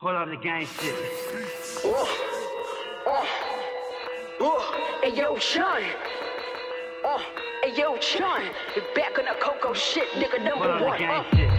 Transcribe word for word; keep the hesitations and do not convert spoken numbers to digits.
Pull up the gang shit. Oh, oh, oh, hey yo, Sean. Oh, hey yo, Sean. You back on the Coco shit, nigga, number Pull up the one. gang Uh. shit.